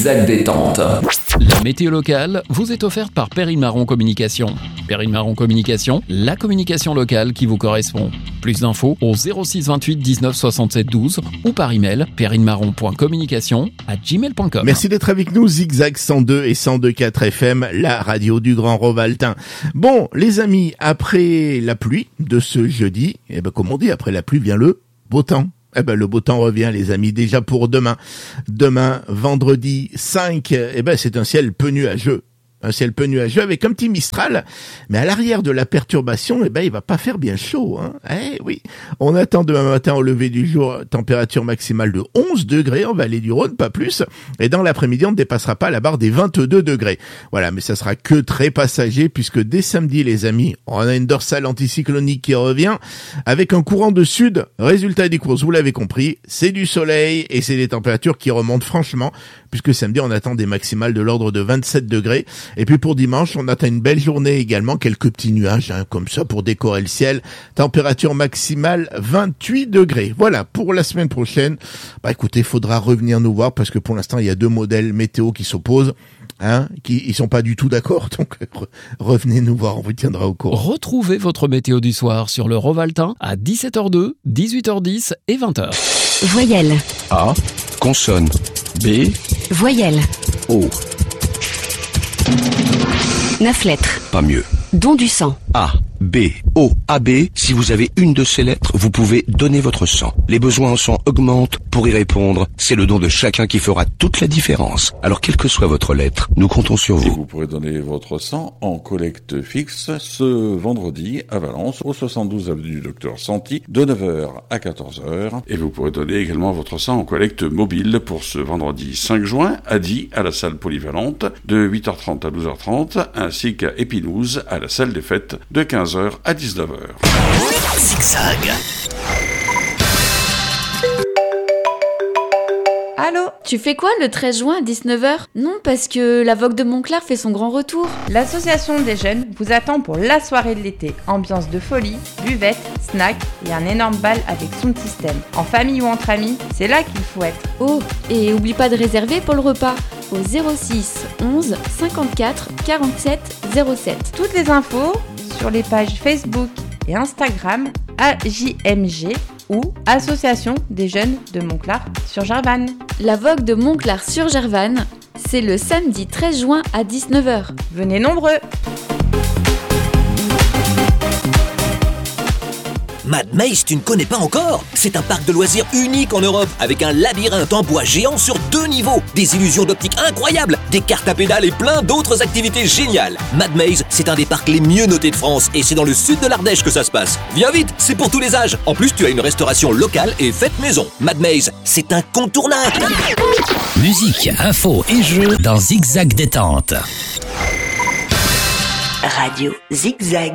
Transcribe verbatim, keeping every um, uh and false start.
Zigzag Détente. La météo locale vous est offerte par Perrine Marron Communication. Perrine Marron Communication, la communication locale qui vous correspond. Plus d'infos au zéro six vingt-huit dix-neuf soixante-sept douze ou par email perrinemarron point communication arobase gmail point com. Merci d'être avec nous, Zigzag cent deux et cent deux virgule quatre F M, la radio du Grand Rovaltin. Bon, les amis, après la pluie de ce jeudi, eh ben, comme on dit, après la pluie vient le beau temps. Eh ben, le beau temps revient, les amis, déjà pour demain. Demain, vendredi cinq, eh ben, c'est un ciel peu nuageux. Un ciel peu nuageux avec un petit Mistral, mais à l'arrière de la perturbation, eh ben, il va pas faire bien chaud, hein. Eh oui. On attend demain matin au lever du jour, température maximale de onze degrés en vallée du Rhône, pas plus. Et dans l'après-midi, on ne dépassera pas la barre des vingt-deux degrés. Voilà, mais ça sera que très passager puisque dès samedi, les amis, on a une dorsale anticyclonique qui revient avec un courant de sud. Résultat des courses, vous l'avez compris, c'est du soleil et c'est des températures qui remontent franchement puisque samedi, on attend des maximales de l'ordre de vingt-sept degrés. Et puis pour dimanche, on attend une belle journée également, quelques petits nuages hein, comme ça pour décorer le ciel. Température maximale vingt-huit degrés. Voilà, pour la semaine prochaine, bah écoutez, faudra revenir nous voir parce que pour l'instant, il y a deux modèles météo qui s'opposent. Hein, qui ils sont pas du tout d'accord, donc re- revenez nous voir, on vous tiendra au courant. Retrouvez votre météo du soir sur le Rovaltin à dix-sept heures deux, dix-huit heures dix et vingt heures. Voyelle. A. Consonne. B. Voyelle. O. Neuf lettres. Pas mieux. Don du sang. A, B, O, A B. Si vous avez une de ces lettres, vous pouvez donner votre sang. Les besoins en sang augmentent. Pour y répondre, c'est le don de chacun qui fera toute la différence. Alors, quelle que soit votre lettre, nous comptons sur Et vous. vous pourrez donner votre sang en collecte fixe ce vendredi à Valence, au soixante-douze avenue du Docteur Santi, de neuf heures à quatorze heures. Et vous pourrez donner également votre sang en collecte mobile pour ce vendredi cinq juin à Die, à la salle polyvalente, de huit heures trente à douze heures trente, ainsi qu'à Épinouse, à la salle des fêtes, de quinze heures à dix-neuf heures. Zigzag. Allô ? Tu fais quoi le treize juin à dix-neuf heures ? Non, parce que la Vogue de Montclar fait son grand retour. L'association des jeunes vous attend pour la soirée de l'été. Ambiance de folie, buvette, snack et un énorme bal avec sound system. En famille ou entre amis, c'est là qu'il faut être. Oh, et oublie pas de réserver pour le repas au zéro six onze cinquante-quatre quarante-sept zéro sept. Toutes les infos sur les pages Facebook et Instagram A J M G ou Association des jeunes de Montclar sur Gervanne. La Vogue de Montclar sur Gervanne, c'est le samedi treize juin à dix-neuf heures. Venez nombreux. Mad Maze, tu ne connais pas encore ? C'est un parc de loisirs unique en Europe, avec un labyrinthe en bois géant sur deux niveaux, des illusions d'optique incroyables, des cartes à pédales et plein d'autres activités géniales. Mad Maze, c'est un des parcs les mieux notés de France, et c'est dans le sud de l'Ardèche que ça se passe. Viens vite, c'est pour tous les âges. En plus, tu as une restauration locale et fête maison. Mad Maze, c'est incontournable. Musique, info et jeux dans Zigzag Détente. Radio Zigzag.